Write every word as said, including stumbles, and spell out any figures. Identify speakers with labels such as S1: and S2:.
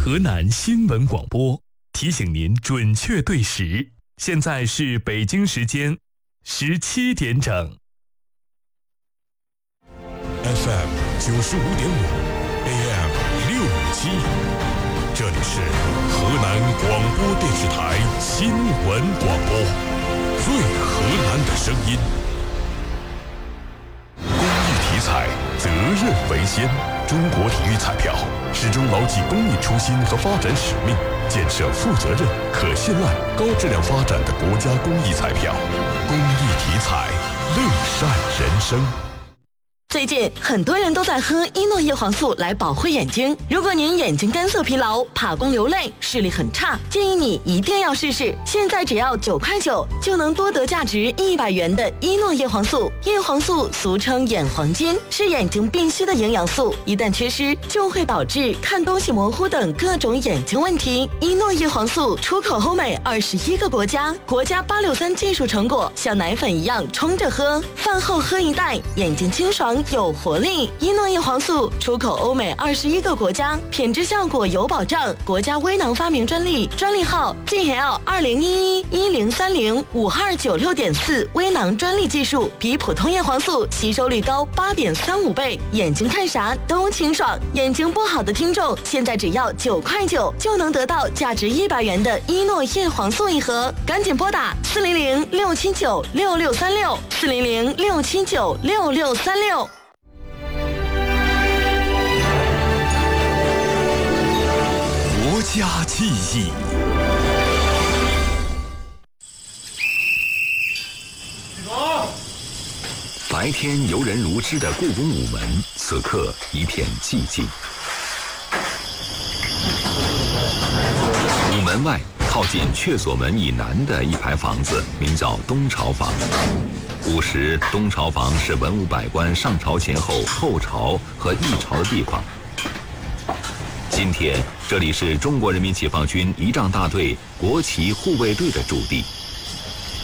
S1: 河南新闻广播提醒您准确对时，现在是北京时间十七点整。
S2: F M 九十五点五 ，A M 六五七，这里是河南广播电视台新闻广播，最河南的声音。公益体彩，责任为先。中国体育彩票始终牢记公益初心和发展使命，建设负责任、可信赖、高质量发展的国家公益彩票。公益体彩，乐善人生。
S3: 最近很多人都在喝伊诺叶黄素来保护眼睛。如果您眼睛干涩疲劳、怕光流泪、视力很差，建议你一定要试试。现在只要九块九就能多得价值一百元的伊诺叶黄素。叶黄素俗称眼黄金，是眼睛必需的营养素，一旦缺失就会导致看东西模糊等各种眼睛问题。伊诺叶黄素出口欧美二十一个国家，国家八六三技术成果，像奶粉一样冲着喝，饭后喝一袋，眼睛清爽有活力。伊诺叶黄素出口欧美二十一个国家，品质效果有保障，国家微囊发明专利，专利号 G L 二零一一一零三零五二九六点四，微囊专利技术，比普通叶黄素吸收率高八点三五倍，眼睛看啥都清爽。眼睛不好的听众，现在只要九块九就能得到价值一百元的伊诺叶黄素一盒，赶紧拨打四零零六七九六六三六四零零六七九六六三六。
S2: 国家记忆。
S4: 白天游人如织的故宫午门，此刻一片寂静。午门外靠近雀所门以南的一排房子，名叫东朝房。古时，东朝房是文武百官上朝前后、后朝和议朝的地方。今天，这里是中国人民解放军仪仗大队国旗护卫队的驻地。